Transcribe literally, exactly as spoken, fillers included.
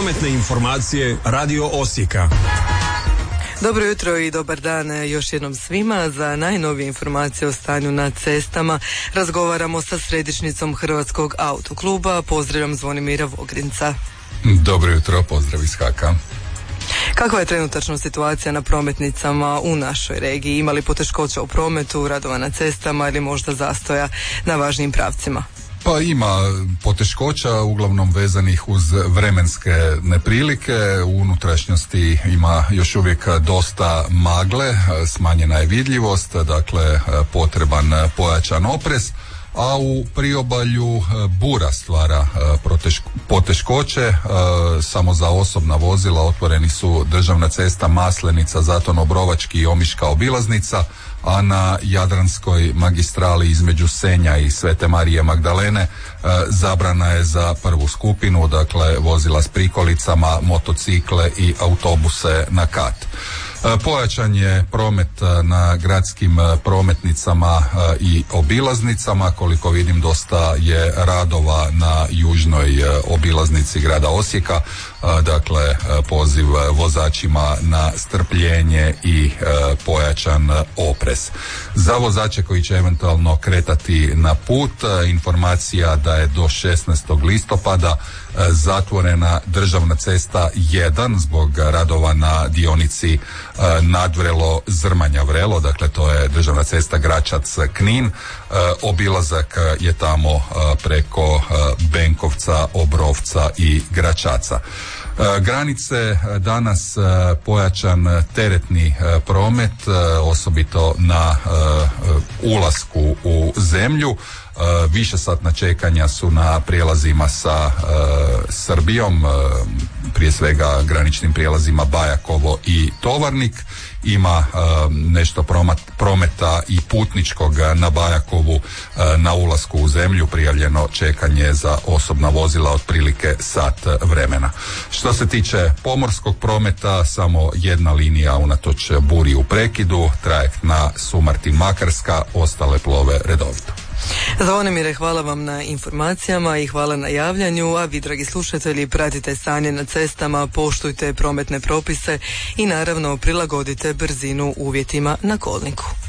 Prometne informacije Radio Osijeka. Dobro jutro i dobar dan još jednom svima. Za najnovije informacije o stanju na cestama razgovaramo sa središnjicom Hrvatskog autokluba. Pozdravljam Zvonimira Vogrinca. Dobro jutro, pozdrav iz Haka. Kakva je trenutačna situacija na prometnicama u našoj regiji? Ima li poteškoća u prometu, radova na cestama ili možda zastoja na važnijim pravcima? Pa ima poteškoća, uglavnom vezanih uz vremenske neprilike. U unutrašnjosti ima još uvijek dosta magle, smanjena je vidljivost, dakle potreban pojačan oprez. A u priobalju bura stvara poteškoće. Samo za osobna vozila otvoreni su državna cesta Maslenica, Zaton-Obrovački i Omiška obilaznica, a na Jadranskoj magistrali između Senja i Svete Marije Magdalene zabrana je za prvu skupinu, dakle vozila s prikolicama, motocikle i autobuse na kat. Pojačan je promet na gradskim prometnicama i obilaznicama. Koliko vidim, dosta je radova na južnoj obilaznici grada Osijeka. Dakle, poziv vozačima na strpljenje i pojačan oprez. Za vozače koji će eventualno kretati na put, informacija da je do šesnaestog listopada zatvorena državna cesta jedan zbog radova na dionici Nadvrelo Zrmanja Vrelo, dakle to je državna cesta Gračac Knin. Obilazak je tamo preko Benkovca, Obrovca i Gračaca. Granice danas pojačan teretni promet, osobito na ulasku u zemlju. Višesatna čekanja su na prijelazima sa Srbijom, prije svega graničnim prijelazima Bajakovo i Tovarnik. Ima nešto prometa i putničkog na Bajakovu na ulasku u zemlju, prijavljeno čekanje za osobna vozila otprilike sat vremena. Što se tiče pomorskog prometa, samo jedna linija unatoč buri u prekidu, trajekt na Sumartin Makarska, ostale plove redovito. Zvonimire, hvala vam na informacijama i hvala na javljanju, a vi, dragi slušatelji, pratite stanje na cestama, poštujte prometne propise i naravno prilagodite brzinu uvjetima na kolniku.